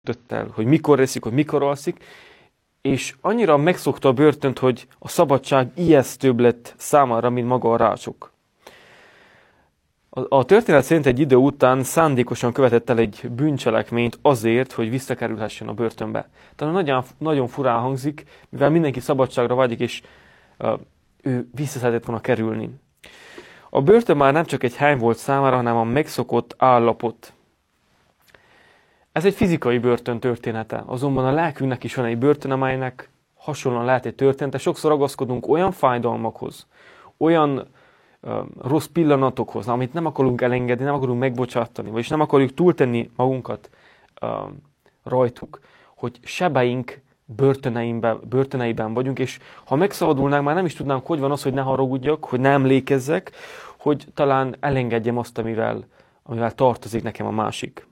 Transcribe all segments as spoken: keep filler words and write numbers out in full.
döntött el, hogy mikor eszik, hogy mikor alszik, és annyira megszokta a börtönt, hogy a szabadság ijesztőbb lett számára, mint maga a rácsok. A, a történet szerint egy idő után szándékosan követett el egy bűncselekményt azért, hogy visszakerülhessen a börtönbe. Tehát nagyon, nagyon furán hangzik, mivel mindenki szabadságra vágyik, és uh, ő vissza szeretett volna kerülni. A börtön már nem csak egy hely volt számára, hanem a megszokott állapot. Ez egy fizikai börtön története, azonban a lelkünknek is van egy börtön, amelynek hasonlóan lehet egy története. Sokszor ragaszkodunk olyan fájdalmakhoz, olyan uh, rossz pillanatokhoz, amit nem akarunk elengedni, nem akarunk megbocsátani, vagyis nem akarjuk túltenni magunkat uh, rajtuk, hogy sebeink börtöneiben, börtöneiben vagyunk, és ha megszabadulnánk, már nem is tudnánk, hogy van az, hogy ne haragudjak, hogy ne emlékezzek, hogy talán elengedjem azt, amivel, amivel tartozik nekem a másik.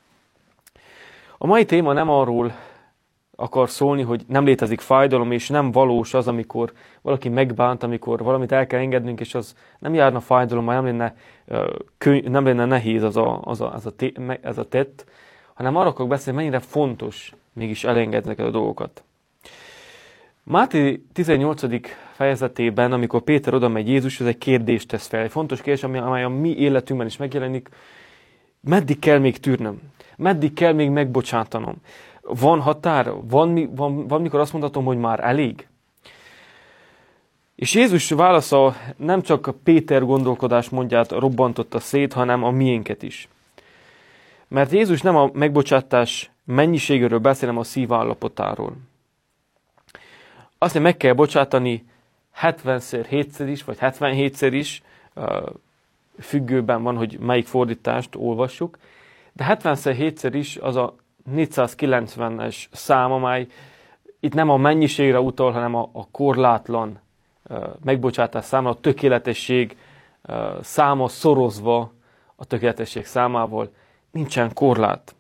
A mai téma nem arról akar szólni, hogy nem létezik fájdalom, és nem valós az, amikor valaki megbánt, amikor valamit el kell engednünk, és az nem járna fájdalommal, nem lenne, könny- nem lenne nehéz az a, az a, az a, té- ez a tett, hanem arra akarok beszélni, mennyire fontos mégis elengedni ezeket a dolgokat. Máté tizennyolcadik fejezetében, amikor Péter oda megy Jézushoz, egy kérdést tesz fel. Egy fontos kérdés, amely a mi életünkben is megjelenik. Meddig kell még tűrnöm? Meddig kell még megbocsátanom? Van határ? Van, van, van mikor azt mondhatom, hogy már elég? És Jézus válasza nem csak a Péter gondolkodás mondját robbantotta szét, hanem a miénket is. Mert Jézus nem a megbocsátás mennyiségéről beszél, hanem a szív állapotáról. Azt, hogy meg kell bocsátani hetvenszer hétszer is, vagy hetvenhétszer is, függőben van, hogy melyik fordítást olvassuk, de hetvenszer hétszer is az a négyszázkilencvenes szám, amely itt nem a mennyiségre utal, hanem a, a korlátlan megbocsátás számára, a tökéletesség száma szorozva a tökéletesség számával. Nincsen korlát.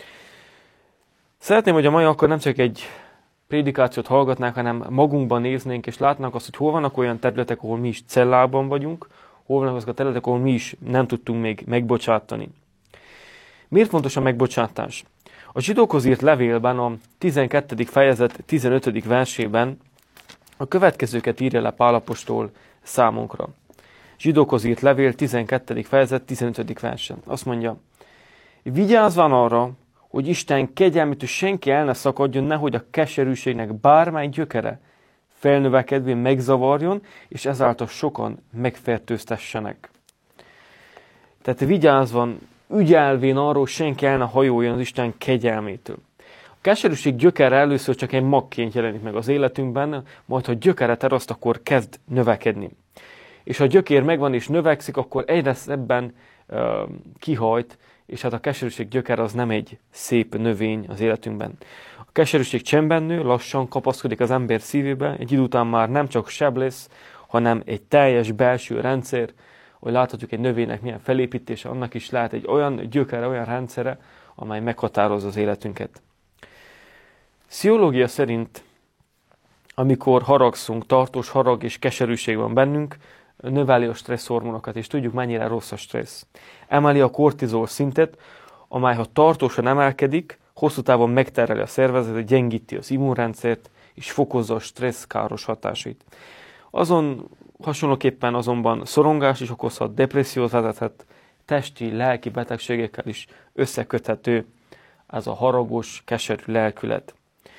Szeretném, hogy a mai akkor nem csak egy prédikációt hallgatnánk, hanem magunkban néznénk, és látnánk azt, hogy hol vannak olyan területek, ahol mi is cellában vagyunk, hol vannak azok a területek, ahol mi is nem tudtunk még megbocsátani. Miért fontos a megbocsátás? A zsidókhoz írt levélben, a tizenkettedik fejezet tizenötödik versében a következőket írja le Pál apostol számunkra. Zsidókhoz írt levél tizenkettedik fejezet tizenötödik versen. Azt mondja, vigyázzvan arra, hogy Isten kegyelmétől senki el ne szakadjon, nehogy a keserűségnek bármely gyökere felnövekedvén megzavarjon, és ezáltal sokan megfertőztessenek. Tehát vigyázzvan, ügyelvén arról, hogy senki el ne hajoljon az Isten kegyelmétől. A keserűség gyökere először csak egy magként jelenik meg az életünkben, majd ha gyökeret eraszt, akkor kezd növekedni. És ha a gyökér megvan és növekszik, akkor egyre szebben uh, kihajt, és hát a keserűség gyökere az nem egy szép növény az életünkben. A keserűség csendben nő, lassan kapaszkodik az ember szívébe, egy idő után már nem csak seb lesz, hanem egy teljes belső rendszer, hogy láthatjuk egy növénynek milyen felépítése, annak is lehet egy olyan gyökere, olyan rendszere, amely meghatározza az életünket. Pszichológia szerint, amikor haragszunk, tartós harag és keserűség van bennünk, növeli a stresszhormonokat, és tudjuk, mennyire rossz a stressz. Emeli a kortizol szintet, amely ha tartósan emelkedik, hosszú távon megtereli a szervezetet, gyengíti az immunrendszert, és fokozza a stressz káros hatásait. Azon hasonlóképpen azonban szorongás is okozhat, depressziót vezethet, testi, lelki betegségekkel is összeköthető ez a haragos, keserű lelkület.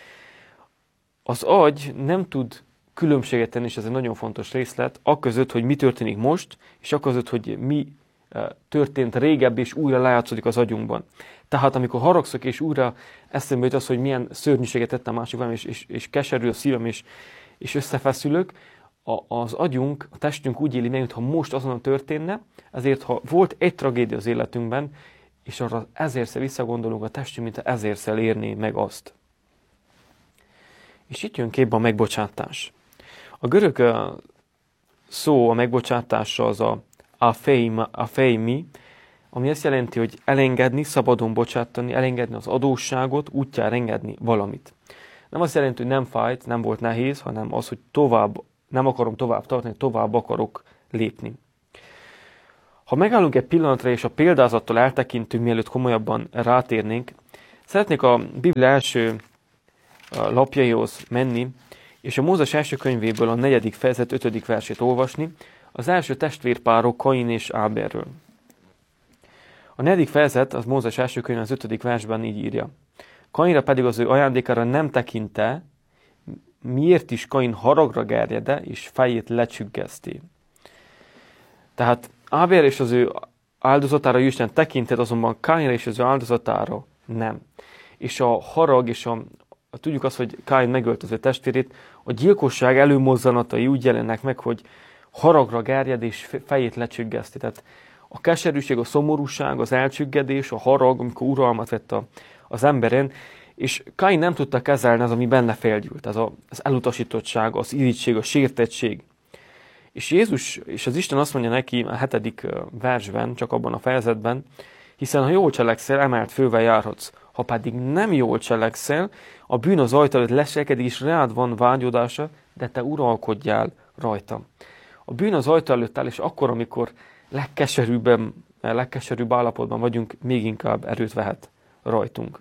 Az agy nem tud különbséget tenni, és ez egy nagyon fontos részlet, akközött, hogy mi történik most, és akközött, hogy mi történt régebb, és újra lejátszódik az agyunkban. Tehát amikor haragszok, és újra eszembe jut az, hogy milyen szörnyűséget tettem másik velem, és, és, és keserű a szívem, és, és összefeszülök, a, az agyunk, a testünk úgy éli meg, mintha most azonnal történne, ezért ha volt egy tragédia az életünkben, és arra ezerszer visszagondolunk, a testünk, mint ezerszer érné meg azt. És itt jön képbe a megbocsátás. A görög szó a megbocsátásra az a afeimi, ami azt jelenti, hogy elengedni, szabadon bocsátani, elengedni az adósságot, útjára engedni valamit. Nem azt jelenti, hogy nem fájt, nem volt nehéz, hanem az, hogy tovább, nem akarom tovább tartani, tovább akarok lépni. Ha megállunk egy pillanatra, és a példázattal eltekintünk, mielőtt komolyabban rátérnénk, Szeretnék a Biblia első lapjaihoz menni, és a Mózes első könyvéből a negyedik fejezet ötödik versét olvasni, az első testvérpárok Kain és Ábelről. A negyedik fejezet, az Mózes első könyv az ötödik versben így írja. Kainra pedig az ő ajándékára nem tekinte, miért is Kain haragra gerjede, és fejét lecsüggeszti. Tehát Ábel és az ő áldozatára Isten tekintett, azonban Kainra és az ő áldozatára nem. És a harag, és a, tudjuk azt, hogy Kain megölt az ő testvérét, a gyilkosság előmozzanatai úgy jelennek meg, hogy haragra gerjed, és fejét lecsüggeszti. Tehát a keserűség, a szomorúság, az elcsüggedés, a harag, amikor uralmat vett a, az emberen, és Kain nem tudta kezelni az, ami benne felgyűlt, ez a, az elutasítottság, az irigység, a sértettség. És Jézus és az Isten azt mondja neki a hetedik versben, csak abban a fejezetben, hiszen ha jól cselekszel, emelt fővel járhatsz. Ha pedig nem jól cselekszel, a bűn az ajta előtt leselkedik, és rád van vágyodása, de te uralkodjál rajta. A bűn az ajta előtt áll, és akkor, amikor legkeserűbben, legkeserűbb állapotban vagyunk, még inkább erőt vehet rajtunk.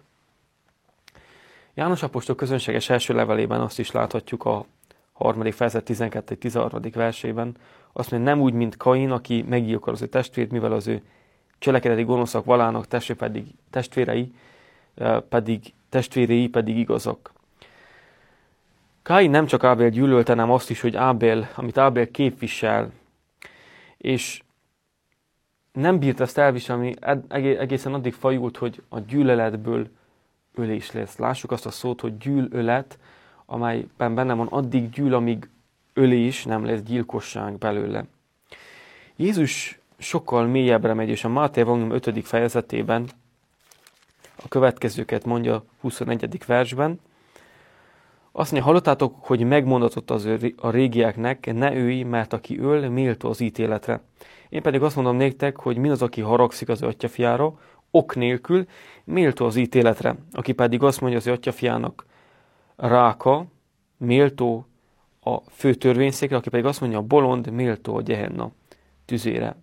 János apostol közönséges első levelében azt is láthatjuk a harmadik fejezet tizenkettő tizenharmadik versében, azt mondja, nem úgy, mint Kain, aki meggyilkol az ő testvért, mivel az ő cselekedeti gonoszak valának, testvérei pedig, testvérei pedig, testvéréi pedig igazak. Kain nem csak Ábel gyűlölte, hanem azt is, hogy Ábel, amit Ábel képvisel, és nem bírt ezt elviselni, egészen addig fajult, hogy a gyűlöletből ölés lesz. Lássuk azt a szót, hogy gyűlölet, amelyben benne van addig gyűl, amíg ölés, nem lesz gyilkosság belőle. Jézus sokkal mélyebbre megy, és a Máté evangélium ötödik fejezetében a következőket mondja huszonegyedik versben. Azt mondja, hallottátok, hogy megmondatott az ő, a régieknek, ne ölj, mert aki öl, méltó az ítéletre. Én pedig azt mondom néktek, hogy min az, aki haragszik az ő atyafiára, ok nélkül, méltó az ítéletre. Aki pedig azt mondja az ő atyafiának, ráka, méltó a fő törvényszékre, aki pedig azt mondja, a bolond, méltó a Gehenna tüzére.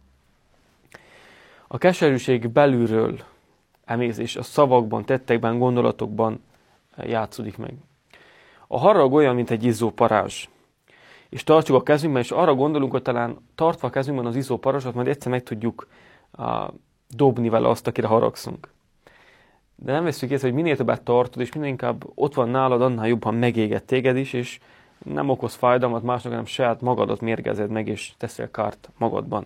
A keserűség belülről emészés a szavakban, tettekben, gondolatokban játszódik meg. A harag olyan, mint egy izzó parázs. És tartjuk a kezünkben, és arra gondolunk, hogy talán tartva a kezünkben az izzó parázsot, majd egyszer meg tudjuk uh, dobni vele azt, akire haragszunk. De nem veszünk észre, hogy minél többet tartod, és minél inkább ott van nálad, annál jobban megéget téged is, és nem okoz fájdalmat másnak, hanem saját magadat mérgezed meg, és teszel kárt magadban.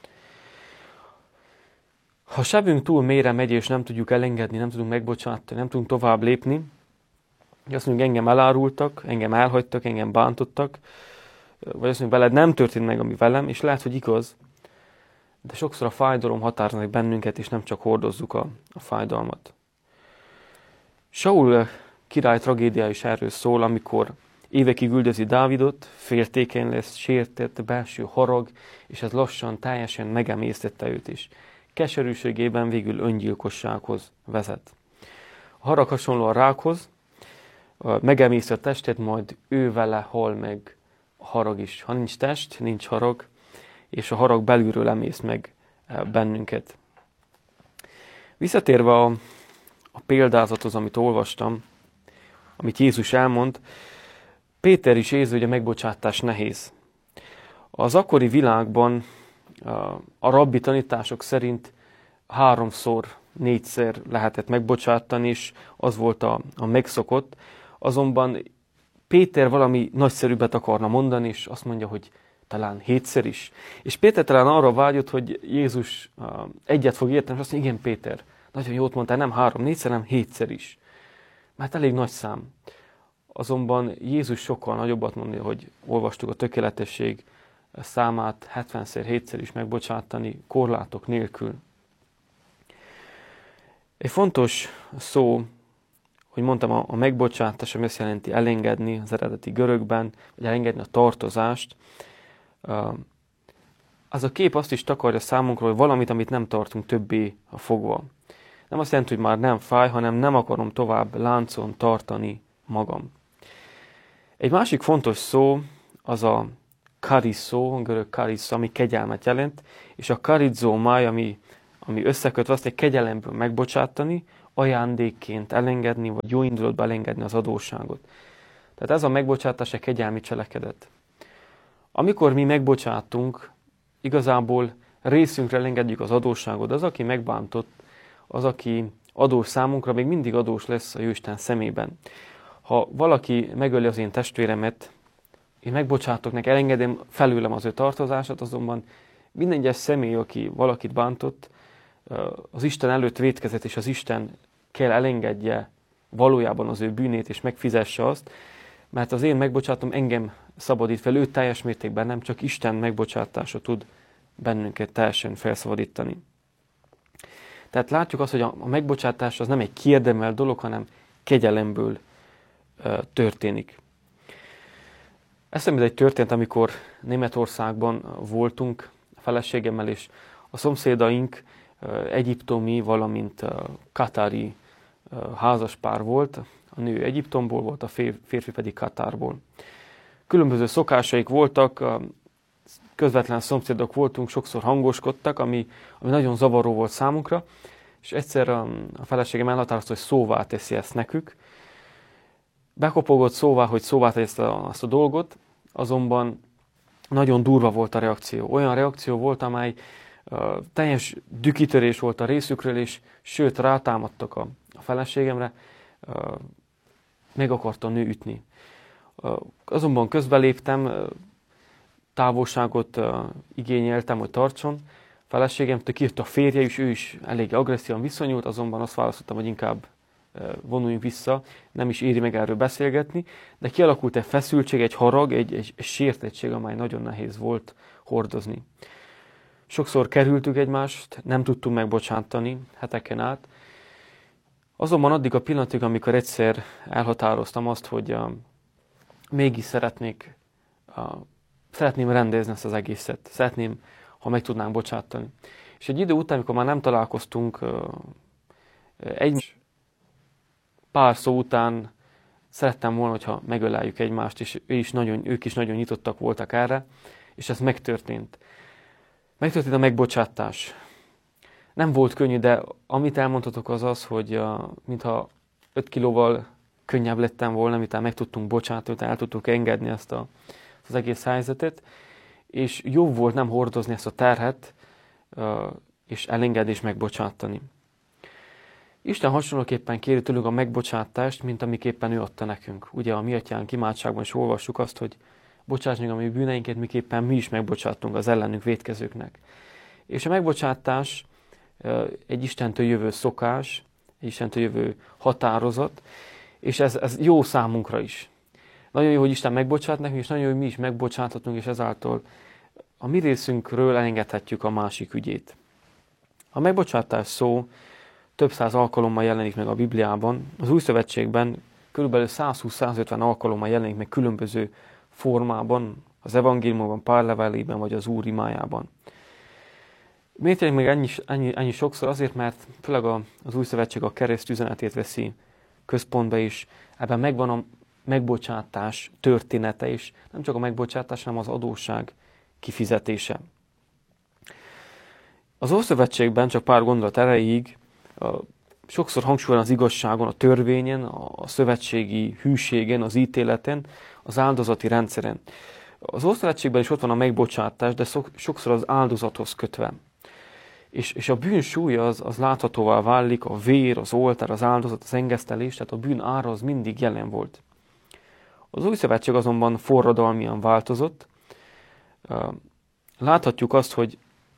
Ha sebünk túl mélyre megy, és nem tudjuk elengedni, nem tudunk megbocsátani, nem tudunk tovább lépni, azt mondjuk, engem elárultak, engem elhagytak, engem bántottak, vagy azt mondjuk, veled nem történt meg, ami velem, és lehet, hogy igaz, de sokszor a fájdalom határoznak bennünket, és nem csak hordozzuk a, a fájdalmat. Saul király tragédiája is erről szól, amikor évekig üldözi Dávidot, féltékeny lesz, sértett, belső harag, és ez lassan teljesen megemésztette őt is. Keserűségében végül öngyilkossághoz vezet. A harag hasonló a rákhoz, megemészti a testet, majd ő vele hal meg a harag is. Ha nincs test, nincs harag, és a harag belülről emészt meg bennünket. Visszatérve a, a példázathoz, amit olvastam, amit Jézus elmond, Péter is érzi, hogy a megbocsátás nehéz. Az akkori világban a rabbi tanítások szerint háromszor, négyszer lehetett megbocsátani, és az volt a, a megszokott. Azonban Péter valami nagyszerűbbet akarna mondani, és azt mondja, hogy talán hétszer is. És Péter talán arra vágyott, hogy Jézus egyet fog érteni, és azt mondja, igen Péter, nagyon jót mondtál, nem három, négyszer, hanem hétszer is. Mert elég nagy szám. Azonban Jézus sokkal nagyobbat mondja, hogy olvastuk a tökéletesség számát hetvenszer, hétszer is megbocsátani, korlátok nélkül. Egy fontos szó, hogy mondtam, a megbocsátás, ami azt jelenti elengedni az eredeti görögben, vagy elengedni a tartozást. Az a kép azt is takarja számunkra, hogy valamit, amit nem tartunk többé a fogva. Nem azt jelenti, hogy már nem fáj, hanem nem akarom tovább láncon tartani magam. Egy másik fontos szó az a kariszó, a görög kariszó, ami kegyelmet jelent, és a karizomai, ami, ami összekötve azt egy kegyelemből megbocsátani, ajándékként elengedni, vagy jó indulatba elengedni az adósságot. Tehát ez a megbocsátás egy kegyelmi cselekedet. Amikor mi megbocsátunk, igazából részünkre elengedjük az adósságot. Az, aki megbántott, az, aki adós számunkra, még mindig adós lesz a Jóisten szemében. Ha valaki megöli az én testvéremet, én megbocsátok neki, elengedem felőlem az ő tartozását, azonban minden egyes személy, aki valakit bántott, az Isten előtt vétkezett, és az Isten kell elengedje valójában az ő bűnét, és megfizesse azt, mert az én megbocsátom engem szabadít fel, ő teljes mértékben nem, csak Isten megbocsátása tud bennünket teljesen felszabadítani. Tehát látjuk azt, hogy a megbocsátás az nem egy kiérdemelt dolog, hanem kegyelemből történik. Eszembe egy történet, amikor Németországban voltunk a feleségemmel, és a szomszédaink egyiptomi, valamint katári házaspár volt. A nő Egyiptomból volt, a férfi pedig Katárból. Különböző szokásaik voltak, közvetlen szomszédok voltunk, sokszor hangoskodtak, ami, ami nagyon zavaró volt számunkra, és egyszer a, a feleségem elhatározta, hogy szóvá teszi ezt nekük. Bekopogott szóvá, hogy szóvá teszi ezt a, azt a dolgot, azonban nagyon durva volt a reakció. Olyan reakció volt, amely uh, teljes dühkitörés volt a részükről, és sőt rátámadtak a, a feleségemre, uh, meg akarta a nő ütni. Uh, azonban közbeléptem, uh, távolságot uh, igényeltem, hogy tartson. A feleségemtől kijött a férje is, ő is elég agresszívan viszonyult, azonban azt választottam, hogy inkább uh, vonuljunk vissza, nem is éri meg erről beszélgetni, de kialakult egy feszültség, egy harag, egy, egy, egy sértettség, amely nagyon nehéz volt hordozni. Sokszor kerültük egymást, nem tudtunk megbocsátani heteken át. Azonban addig a pillanatig, amikor egyszer elhatároztam azt, hogy uh, mégis szeretnék, uh, szeretném rendezni ezt az egészet, szeretném, ha meg tudnánk bocsátani. És egy idő után, amikor már nem találkoztunk, uh, egy pár szó után szerettem volna, hogyha megöleljük egymást, és ő is nagyon, ők is nagyon nyitottak voltak erre, és ez megtörtént. Megtörtént a megbocsátás. Nem volt könnyű, de amit elmondhatok az az, hogy uh, mintha öt kilóval könnyebb lettem volna, miután meg tudtunk bocsátani, el tudtuk engedni ezt a, az egész helyzetet, és jobb volt nem hordozni ezt a terhet, uh, és elengedni és megbocsátani. Isten hasonlóképpen kéri tőlünk a megbocsátást, mint amiképpen ő adta nekünk. Ugye a mi atyánk imádságban is olvassuk azt, hogy bocsáss meg a mi bűneinket, miképpen mi is megbocsátunk az ellenünk vétkezőknek. És a megbocsátás egy Istentől jövő szokás, egy Istentől jövő határozat, és ez, ez jó számunkra is. Nagyon jó, hogy Isten megbocsát nekünk, és nagyon jó, hogy mi is megbocsáthatunk, és ezáltal a mi részünkről elengedhetjük a másik ügyét. A megbocsátás szó több száz alkalommal jelenik meg a Bibliában. Az Új Szövetségben kb. százhúsz-százötven alkalommal jelenik meg különböző formában, az evangéliumban, pár levelében, vagy az Úr imájában. Miért jelenik meg ennyi, ennyi, ennyi sokszor? Azért, mert főleg az Új Szövetség a kereszt üzenetét veszi központba, és ebben megvan a megbocsátás története is. Nem csak a megbocsátás, hanem az adósság kifizetése. Az Ószövetségben csak pár gondolat erejéig sokszor hangsúly az igazságon, a törvényen, a szövetségi hűségen, az ítéleten, az áldozati rendszeren. Az Ószövetségben is ott van a megbocsátás, de sokszor az áldozathoz kötve. És, és a bűn súlya az, az láthatóvá válik, a vér, az oltár, az áldozat, az engesztelés, tehát a bűn ára az mindig jelen volt. Az Új Szövetség azonban forradalmian változott. Láthatjuk azt, hogy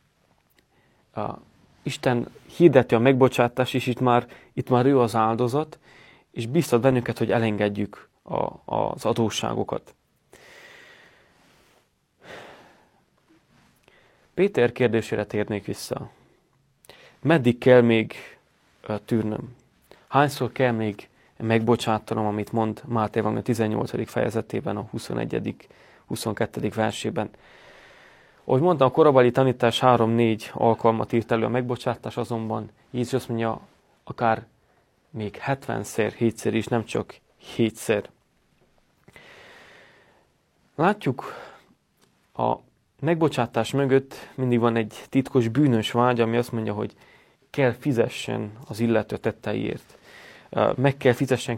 Isten hirdeti a megbocsátást, és itt már, itt már ő az áldozat, és biztat bennünket, hogy elengedjük a, az adósságokat. Péter kérdésére térnék vissza. Meddig kell még tűrnöm? Hányszor kell még megbocsátanom, amit mond Máté evangélium tizennyolcadik fejezetében, a huszonegyedik huszonkettő versében. Ahogy mondtam, a korabeli tanítás három-négy alkalmat írt elő a megbocsátás, azonban Jézus azt mondja, akár még hetvenszer, hétszer is, nem csak hétszer. Látjuk, a megbocsátás mögött mindig van egy titkos bűnös vágy, ami azt mondja, hogy kell fizessen az illető tetteiért. Meg kell fizessen